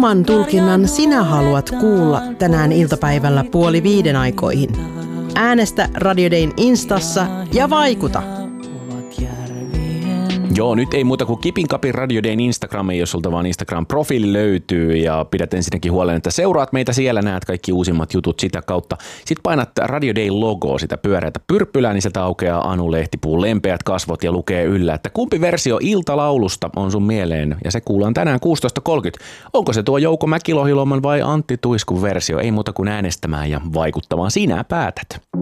Kumman tulkinnan sinä haluat kuulla tänään iltapäivällä 4:30 aikoihin? Äänestä Radio Dayn Instassa ja vaikuta! Joo, nyt ei muuta kuin Kipinkapin Radio Dayn Instagramiin, jos sulta vaan Instagram-profiili löytyy ja pidät ensinnäkin huolen, että seuraat meitä siellä, näet kaikki uusimmat jutut sitä kautta. Sitten painat Radio Dayn logoa, sitä pyöreätä pyrppylää, niin sieltä aukeaa Anu Lehtipuun lempeät kasvot ja lukee yllä, että kumpi versio iltalaulusta on sun mieleen ja se kuullaan tänään 16.30. Onko se tuo Jouko Mäkilohiloman vai Antti Tuiskun versio? Ei muuta kuin äänestämään ja vaikuttamaan. Sinä päätät.